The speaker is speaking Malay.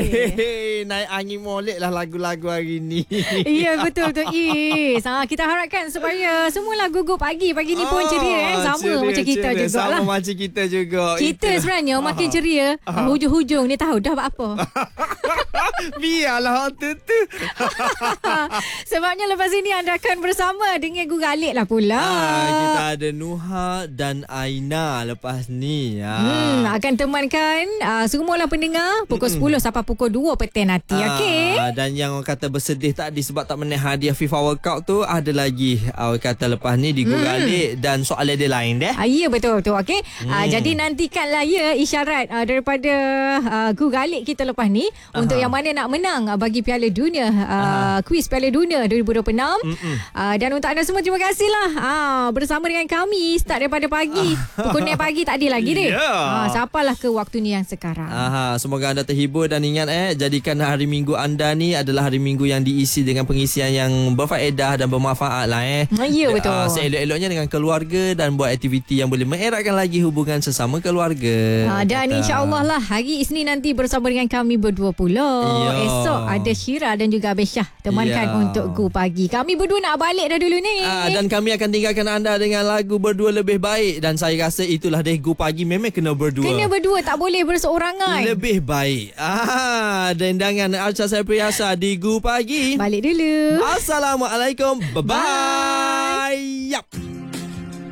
Naik angin molek lah lagu-lagu hari ni. Ya, betul-betul. Kita harapkan supaya semua lagu Go Pagi ni pun ceria. Sama ceria, macam kita juga sama lah. Sama macam kita juga. Kita sebenarnya makin ceria. Hujung-hujung ni tahu dah buat apa. Biarlah tu. Sebabnya lepas ini anda akan bersama dengan Gugalik lah pula. Kita ada Nuha dan Aina lepas ni. Akan temankan semualah pendengar pukul 10 sampai pukul 2 petang nanti. Okey. Dan yang orang kata bersedih tadi sebab tak menang hadiah FIFA World Cup tu, ada lagi orang kata lepas ni di Gugalik dan soalan dia lain deh. Ya, betul. Okey. Jadi nantikanlah ya isyarat daripada Gugalik kita lepas ni untuk yang mana nak menang bagi Piala Dunia, kuis Piala Dunia 2026. Dan untuk anda semua terima kasihlah bersama dengan kami start daripada pagi. Pukul 9 pagi tak ada lagi deh. Sampailah ke waktu ni yang sekarang. Semoga anda terhibur dan ingat jadikan hari Minggu anda ni adalah hari Minggu yang diisi dengan pengisian yang berfaedah dan bermanfaat lah. Ya, betul. Seelok-eloknya dengan keluarga dan buat aktiviti yang boleh mengeratkan lagi hubungan sesama keluarga. Dan insya-Allah lah hari Isnin nanti bersama dengan kami berdua pula. Esok ada Syira dan juga Abis Syah temankan untuk Go Pagi. Kami berdua nak balik dah dulu ni. Dan kami akan tinggalkan anda dengan lagu Berdua Lebih Baik. Dan saya rasa itulah deh, Go Pagi memang kena berdua. Kena berdua, tak boleh berseorangan. Lebih baik. Dendangan Arca Sapriasa di Go Pagi. Balik dulu. Assalamualaikum. Bye-bye. Yap.